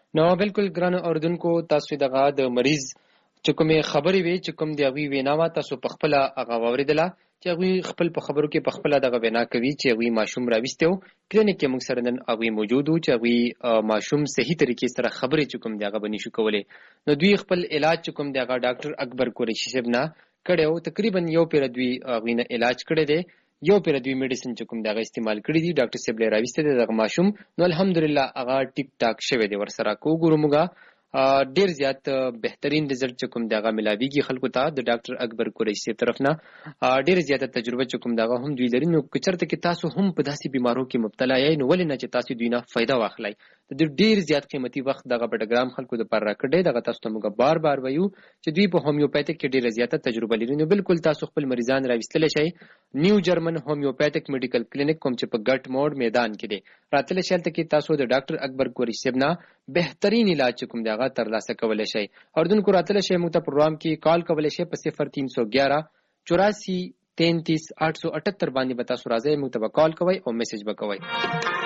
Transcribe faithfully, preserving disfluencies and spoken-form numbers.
نو بالکل ګران اوردونکو، تاسو دغه د مریض چې کومې خبرې وي چې کوم دی هغوی وینا وه تاسو په خپله هغه واورېدله چې هغوی خپل په خبرو کې په خپله دغه وینا کوي چې هغوی ماشوم راویستی و. کلینیک کې موږ سره نن هغوی موجود وو چې هغوی ماشوم صحیح طریقې سره خبرې چې کوم دی هغه به نشو کولی. نو دوی خپل علاج چې کوم دی هغه ډاکټر اکبر قریشي صاحب نه کړی و. تقریبا یو پیره دوی هغوی نه علاج کړی دی، یو پیره دوی میډیسن چې کوم دی هغه استعمال کړي دي. ډاکټر صاحب له راویستی دی دغه ماشوم، نو الحمدلله هغه ټیک ټاک شوی دی. ورسره که وګورو موږ ډیر زیات بهترین رزلټ چې کوم دغه ملاویږي خلکو ته د ډاکټر اکبر قریشي صاحب طرف نه. ډیر زیاته تجربه چې کوم دغه هم دوی لري. نو که چېرته کې تاسو هم په داسې بیمارو کې مبتلا یئ نو ولې نه چې تاسو دوی نه فایده واخلئ. د ډیر زیات قیمتي وخت دغه پټګرام خلکو دپاره راکړی. دغه تاسو ته موږ بار بار وایو چې دوی په هومیوپیتک کې ډیره زیاته تجربه لري. نو بالکل تاسو خپل مریضان راویستلی شئ. نیو جرمن هومیوپیتک میډیکل کلینیک کوم چې په ګټ موډ میدان کې دی راتلی شئ. هلته کې تاسو د ډاکټر اکبر قریشي صاحب نه بهترین علاج چې کوم دی هغه ترلاسه کولی شئ. اوردونکو راتلی شئ موږ ته پروګرام کې کال کولی شئ په صفر تین سو ګیاره چوراسی تینتیس آٹھ سو اٹھتر باندې به تاسو راځئ، موږ ته به کال کوئ او میسج به کوئ.